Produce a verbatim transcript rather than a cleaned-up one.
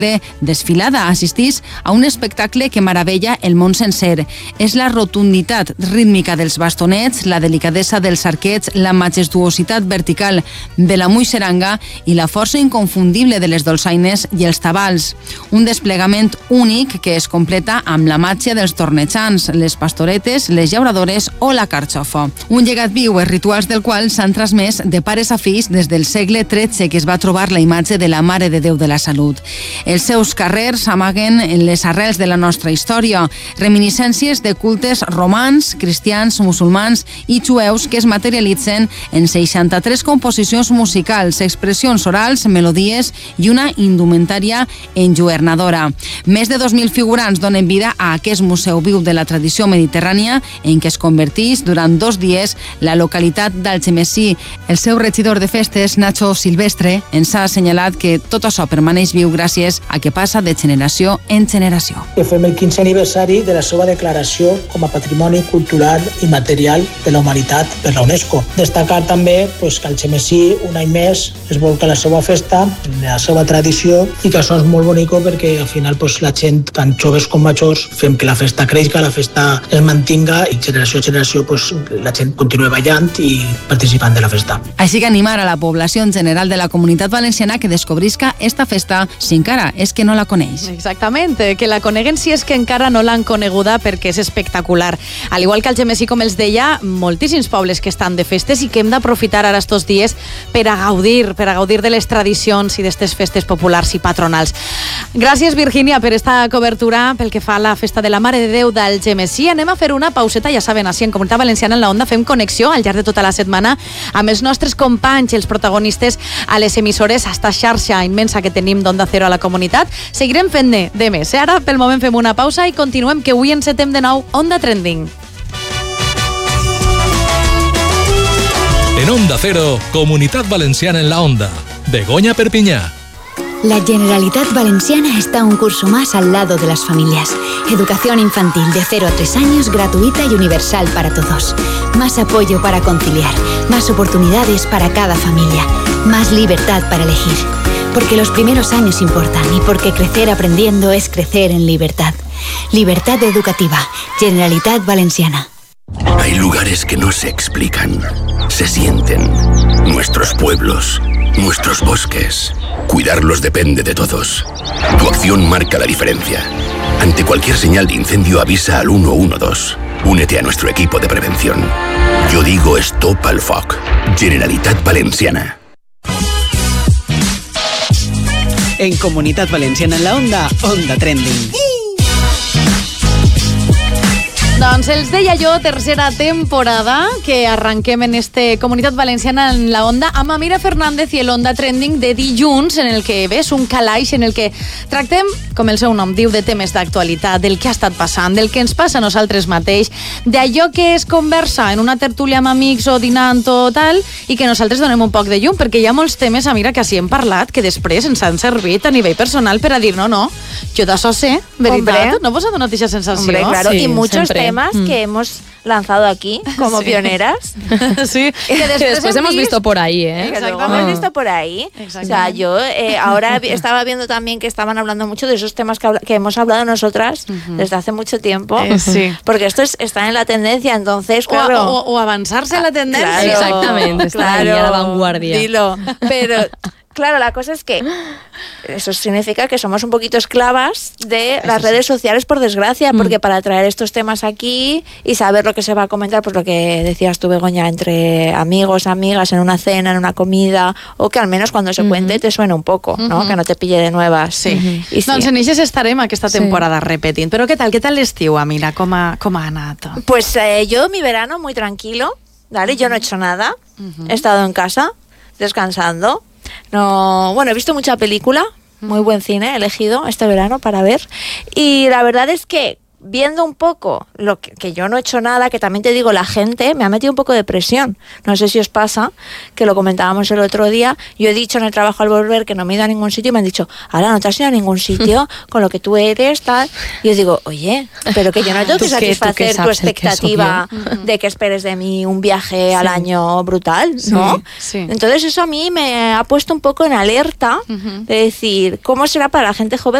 desfilada assistís a un espectacle que meravella el món sencer. És la rotunditat rítmica dels bastonets, la delicadesa dels arquets, la majestuositat vertical de la muixeranga i la força inconfundible de les dolçaines i els tabals. Un desplegament únic que es completa amb la màgia dels tornejants, les pastoretes, les llauradores o la carxofa. Un llegat viu, els rituals del qual s'han transmès de pares a fills des del segle tretze, que es va trobar la imatge de la Mare de Déu de la Salut. Els seus carrers amaguen les arrels de la nostra història, reminiscències de cultes romans, cristians, musulmans i jueus que es materialitzen en seixanta-tres composicions musicals, expressions orals, melodies i una indumentària enlluernadora. Més de dos mil figurants donen vida a aquest museu viu de la tradició mediterrània en què es converteix durant dos dies la localitat d'Algemesí. El seu regidor de festes, Nacho Silvestre, ens ha assenyalat que tot això permaneix viu gràcies a que passa de generació en generació. Que fem el quinzè aniversari de la seva declaració com a Patrimoni Cultural i Material de la Humanitat per la UNESCO. Destacar també pues, que Algemesí un any més es volca la seva festa, la seva tradició, i que això és molt bonic perquè al final pues, la gent, tant joves com majors, fem que la festa creixi, la festa es mantinga i generació a generació pues, la gent continua ballant i participant de la festa. Així que animar a la població en general de la Comunitat Valenciana que descobrisca esta festa si encara és que no la coneix. Exactament, que la coneguen si és que encara no l'han coneguda perquè és espectacular. Al igual que Algemesí, com els deia, moltíssims pobles que estan de festes i que hem d'aprofitar ara estos dies per a gaudir, per a gaudir de les tradicions i d'estes festes populars i patronals. Gràcies, Virgínia, per esta cobertura pel que fa a la festa de la Mare de Déu d'Algemesí. Anem a fer una pauseta, ja saben, així en Comunitat Valenciana en la Onda fem connexió al llarg de tota la setmana amb els nostres companys, els protagonistes a les emissores, a esta xarxa immensa que tenim d'Onda Cero a la comunitat. Seguirem fent-ne de més. Ara, pel moment, fem una pausa i continuem, que avui encetem de nou Onda Trending. En Onda Cero, Comunitat Valenciana en la Onda. Begoña Perpiñá. La Generalitat Valenciana está un curso más al lado de las familias. Educación infantil de cero a tres años, gratuita y universal para todos. Más apoyo para conciliar, más oportunidades para cada familia, más libertad para elegir. Porque los primeros años importan y porque crecer aprendiendo es crecer en libertad. Libertad educativa. Generalitat Valenciana. Hay lugares que no se explican, se sienten. Nuestros pueblos, nuestros bosques. Cuidarlos depende de todos. Tu acción marca la diferencia. Ante cualquier señal de incendio avisa al uno uno dos. Únete a nuestro equipo de prevención. Yo digo stop al foc. Generalitat Valenciana. En Comunitat Valenciana en la Onda, Onda Trending. Doncs els deia jo, tercera temporada que arranquem en este Comunitat Valenciana en la Onda amb Amira Fernández i el Onda Trending de dilluns, en el que ves un calaix en el que tractem, com el seu nom diu, de temes d'actualitat, del que ha estat passant, del que ens passa a nosaltres mateix, d'allò que es conversa en una tertúlia amb amics o dinant o tal, i que nosaltres donem un poc de llum, perquè hi ha molts temes, Amira, que així hem parlat, que després ens han servit a nivell personal per a dir, no, no, jo d'això sé, veritat, Hombre. no vos ha donat aquesta sensació? Hombre, claro, sí, y muchos sempre. temas mm. que hemos lanzado aquí como sí. pioneras. Sí, que después, que después hemos visto por ahí, ¿eh? Exacto, hemos visto por ahí. O sea, yo eh, ahora estaba viendo también que estaban hablando mucho de esos temas que, habla, que hemos hablado nosotras uh-huh. desde hace mucho tiempo. Eh, sí. Porque esto es, está en la tendencia, entonces, claro. O, o, o avanzarse en la tendencia. Claro, exactamente, está claro, ahí a la vanguardia. Dilo. Pero claro, la cosa es que eso significa que somos un poquito esclavas de eso las sí. redes sociales, por desgracia, mm. porque para traer estos temas aquí y saber lo que se va a comentar, pues lo que decías tú, Begoña, entre amigos, amigas, en una cena, en una comida, o que al menos cuando se mm-hmm. cuente te suene un poco, ¿no? Mm-hmm. Que no te pille de nuevas. Sí. Mm-hmm. I sí. Doncs en eixes estarem aquesta temporada sí. repetint. Però què tal, què tal l'estiu, Amira? Com ha, com ha anat? Pues eh, yo mi verano muy tranquilo, ¿vale? Mm-hmm. Yo no he hecho nada, mm-hmm. he estado en casa, descansando. No, bueno, he visto mucha película, muy buen cine he elegido este verano para ver, y la verdad es que viendo un poco lo que, que yo no he hecho nada, que también te digo, la gente me ha metido un poco de presión. No sé si os pasa, que lo comentábamos el otro día. Yo he dicho en el trabajo al volver que no me he ido a ningún sitio y me han dicho, ahora no te has ido a ningún sitio con lo que tú eres, tal. Y os digo, oye, pero que yo no tengo que satisfacer tu expectativa de que esperes de mí un viaje sí. al año brutal, ¿no? Sí, sí. Entonces eso a mí me ha puesto un poco en alerta uh-huh. de decir, ¿cómo será para la gente joven